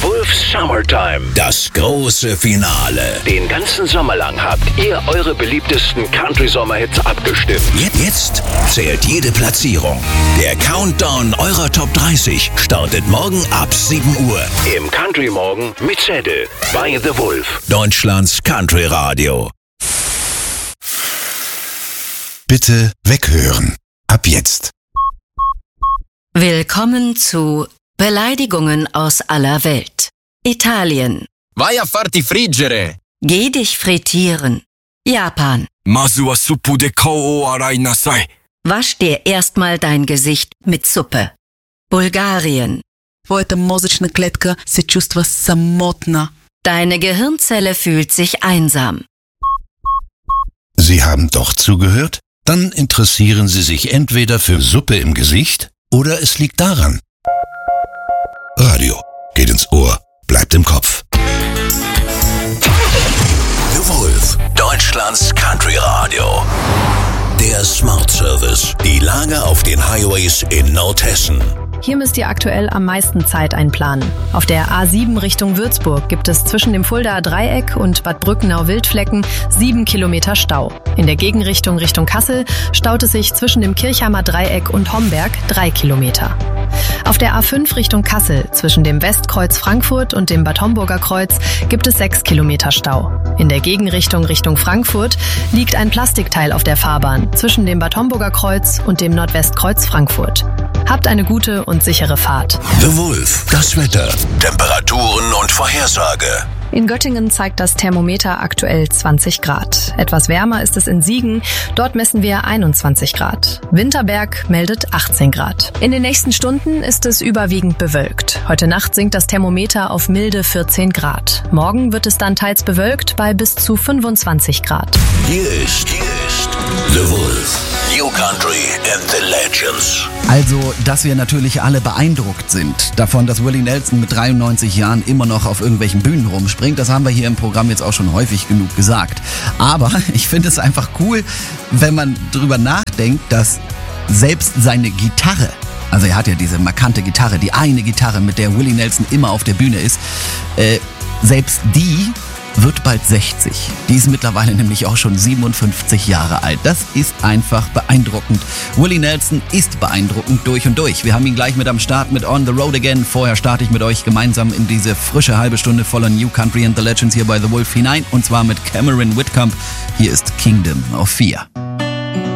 The Wolf's Summertime. Das große Finale. Den ganzen Sommer lang habt ihr eure beliebtesten Country-Sommerhits abgestimmt. Jetzt zählt jede Platzierung. Der Countdown eurer Top 30 startet morgen ab 7 Uhr. Im Country Morgen mit Zedde bei The Wolf. Deutschlands Country Radio. Bitte weghören. Ab jetzt. Willkommen zu Beleidigungen aus aller Welt. Italien. Vai a farti friggere. Geh dich frittieren. Japan. Masu wa suppu de kao o arai nasai. Wasch dir erstmal dein Gesicht mit Suppe. Bulgarien. Твоята мозъчна клетка се чувства самотна. Deine Gehirnzelle fühlt sich einsam. Sie haben doch zugehört? Dann interessieren Sie sich entweder für Suppe im Gesicht oder es liegt daran. Radio geht ins Ohr, bleibt im Kopf. The Wolf, Deutschlands Country Radio. Der Smart Service. Die Lage auf den Highways in Nordhessen. Hier müsst ihr aktuell am meisten Zeit einplanen. Auf der A7 Richtung Würzburg gibt es zwischen dem Fuldaer Dreieck und Bad Brückenau-Wildflecken 7 Kilometer Stau. In der Gegenrichtung Richtung Kassel staut es sich zwischen dem Kirchheimer Dreieck und Homberg 3 Kilometer. Auf der A5 Richtung Kassel zwischen dem Westkreuz Frankfurt und dem Bad Homburger Kreuz gibt es 6 Kilometer Stau. In der Gegenrichtung Richtung Frankfurt liegt ein Plastikteil auf der Fahrbahn zwischen dem Bad Homburger Kreuz und dem Nordwestkreuz Frankfurt. Habt eine gute und sichere Fahrt. The Wolf, das Wetter, Temperaturen und Vorhersage. In Göttingen zeigt das Thermometer aktuell 20 Grad. Etwas wärmer ist es in Siegen. Dort messen wir 21 Grad. Winterberg meldet 18 Grad. In den nächsten Stunden ist es überwiegend bewölkt. Heute Nacht sinkt das Thermometer auf milde 14 Grad. Morgen wird es dann teils bewölkt bei bis zu 25 Grad. Hier ist The Wolf. New Country and the Legends. Also, dass wir natürlich alle beeindruckt sind davon, dass Willie Nelson mit 93 Jahren immer noch auf irgendwelchen Bühnen rumspringt, das haben wir hier im Programm jetzt auch schon häufig genug gesagt. Aber ich finde es einfach cool, wenn man drüber nachdenkt, dass selbst seine Gitarre, also er hat ja diese markante Gitarre, die eine Gitarre, mit der Willie Nelson immer auf der Bühne ist, selbst die wird bald 60. Die ist mittlerweile nämlich auch schon 57 Jahre alt. Das ist einfach beeindruckend. Willie Nelson ist beeindruckend durch und durch. Wir haben ihn gleich mit am Start mit On the Road Again. Vorher starte ich mit euch gemeinsam in diese frische halbe Stunde voller New Country and the Legends hier bei The Wolf hinein. Und zwar mit Cameron Whitcomb. Hier ist Kingdom of Fear.